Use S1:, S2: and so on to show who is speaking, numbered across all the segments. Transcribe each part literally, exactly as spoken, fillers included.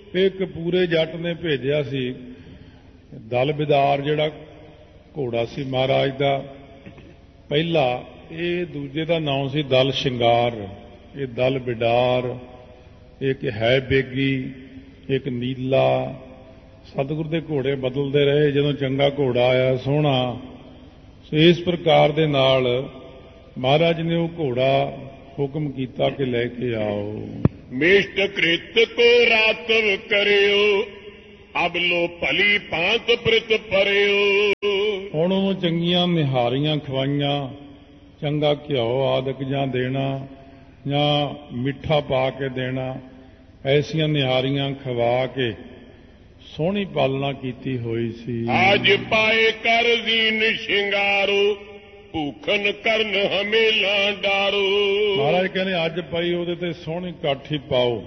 S1: ਇੱਕ ਪੂਰੇ ਜੱਟ ਨੇ ਭੇਜਿਆ ਸੀ ਦਲ ਬਿਦਾਰ, ਜਿਹੜਾ ਘੋੜਾ ਸੀ ਮਹਾਰਾਜ ਦਾ ਪਹਿਲਾ। ਇਹ ਦੂਜੇ ਦਾ ਨਾਮ ਸੀ ਦਲ ਸ਼ਿੰਗਾਰ। ਇਹ ਦਲ ਬਿਡਾਰ, ਇੱਕ ਹੈ ਬੇਗੀ, ਇੱਕ ਨੀਲਾ। ਸਤਿਗੁਰ ਦੇ ਘੋੜੇ ਬਦਲਦੇ ਰਹੇ, ਜਦੋਂ ਚੰਗਾ ਘੋੜਾ ਆਇਆ ਸੋਹਣਾ। ਸੋ ਇਸ ਪ੍ਰਕਾਰ ਦੇ ਨਾਲ ਮਹਾਰਾਜ ਨੇ ਉਹ ਘੋੜਾ ਹੁਕਮ ਕੀਤਾ ਕਿ ਲੈ ਕੇ ਆਓ।
S2: ਮਿਸ਼ਟ ਕ੍ਰਿਤ ਕੋ ਰਾਤਵ ਕਰਿਓ, ਅਬ ਲੋ ਭਲੀ ਭਾਂਤ ਪ੍ਰਿਤ ਪਰਿਓ।
S1: ਹੁਣ ਉਹਨੂੰ ਚੰਗੀਆਂ ਨਿਹਾਰੀਆਂ ਖਵਾਈਆਂ, ਚੰਗਾ ਘਿਓ ਆਦਿਕ ਜਾਂ ਦੇਣਾ ਜਾਂ ਮਿੱਠਾ ਪਾ ਕੇ ਦੇਣਾ। ਐਸੀਆਂ ਨਿਹਾਰੀਆਂ ਖਵਾ ਕੇ ਸੋਹਣੀ ਪਾਲਣਾ ਕੀਤੀ ਹੋਈ ਸੀ।
S2: ਅੱਜ ਪਾਏ ਕਰ ਦੀਨ ਸ਼ਿੰਗਾਰੋ, ਭੂਖਨ ਕਰਨ ਹਮੇਲਾ ਡਾਰੋ।
S1: ਮਹਾਰਾਜ ਕਹਿੰਦੇ ਅੱਜ ਪਾਈ ਉਹਦੇ ਤੇ ਸੋਹਣੀ ਕਾਠੀ ਪਾਓ,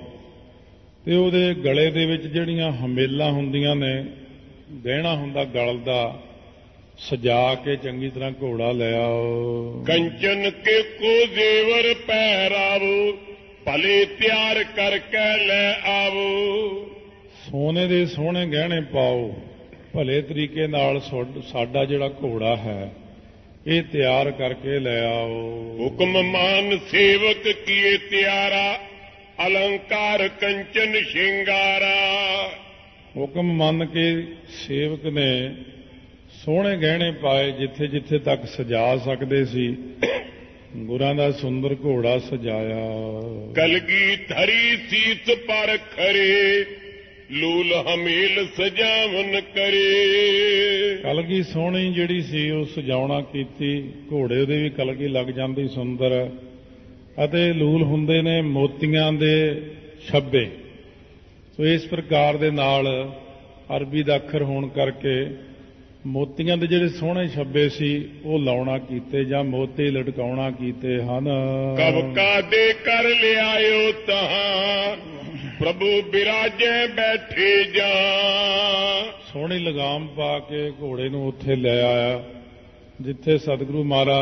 S1: ਤੇ ਉਹਦੇ ਗਲੇ ਦੇ ਵਿੱਚ ਜਿਹੜੀਆਂ ਹਮੇਲਾਂ ਹੁੰਦੀਆਂ ਨੇ, ਗਹਿਣਾ ਹੁੰਦਾ ਗਲ ਦਾ, ਸਜਾ ਕੇ ਚੰਗੀ ਤਰ੍ਹਾਂ ਘੋੜਾ ਲੈ ਆਓ।
S2: ਕੰਚਨ ਕੇ ਕੋ ਜ਼ੇਵਰ ਪਹਿਰਾਵੋ, ਭਲੇ ਤਿਆਰ ਕਰਕੇ ਲੈ ਆਵੋ।
S1: ਸੋਨੇ ਦੇ ਸੋਹਣੇ ਗਹਿਣੇ ਪਾਓ, ਭਲੇ ਤਰੀਕੇ ਨਾਲ ਸਾਡਾ ਜਿਹੜਾ ਘੋੜਾ ਹੈ ਇਹ ਤਿਆਰ ਕਰਕੇ ਲੈ ਆਓ।
S2: ਹੁਕਮ ਮਾਨ ਸੇਵਕ ਕੀਏ ਤਿਆਰਾ, ਅਲੰਕਾਰ ਕੰਚਨ ਸ਼ਿੰਗਾਰਾ।
S1: ਹੁਕਮ ਮੰਨ ਕੇ ਸੇਵਕ ਨੇ ਸੋਹਣੇ ਗਹਿਣੇ ਪਾਏ, ਜਿੱਥੇ ਜਿੱਥੇ ਤੱਕ ਸਜਾ ਸਕਦੇ ਸੀ। ਗੁਰਾਂ ਦਾ ਸੁੰਦਰ ਘੋੜਾ ਸਜਾਇਆ।
S2: ਕਲਗੀ ਧਰੀ ਸੀਸ ਪਰ ਖਰੇ, ਲੂਲ ਹਮੇਲ ਸਜਾਵਨ ਕਰੇ।
S1: ਕਲਗੀ ਸੋਹਣੀ ਜਿਹੜੀ ਸੀ ਉਹ ਸਜਾਉਣਾ ਕੀਤੀ, ਘੋੜੇ ਉਹਦੇ ਵੀ ਕਲਗੀ ਲੱਗ ਜਾਂਦੀ ਸੁੰਦਰ। ਅਤੇ ਲੂਲ ਹੁੰਦੇ ਨੇ ਮੋਤੀਆਂ ਦੇ ਛੱਬੇ। ਸੋ ਇਸ ਪ੍ਰਕਾਰ ਦੇ ਨਾਲ ਅਰਬੀ ਦਾ ਅੱਖਰ ਹੋਣ ਕਰਕੇ ਮੋਤੀਆਂ ਦੇ ਜਿਹੜੇ ਸੋਹਣੇ ਛੱਬੇ ਸੀ ਉਹ ਲਾਉਣਾ ਕੀਤੇ ਜਾਂ ਮੋਤੀ ਲਟਕਾਉਣਾ ਕੀਤੇ ਹਨ।
S2: ਕਬਕਾ ਦੇ ਕਰ ਲਿਆਇਓ ਤਹਾਂ, ਪ੍ਰਭੂ ਬਿਰਾਜੇ ਬੈਠੇ ਜਾ।
S1: ਸੋਹਣੀ ਲਗਾਮ ਪਾ ਕੇ ਘੋੜੇ ਨੂੰ ਉੱਥੇ ਲੈ ਆਇਆ ਜਿੱਥੇ ਸਤਿਗੁਰੂ ਮਹਾਰਾਜ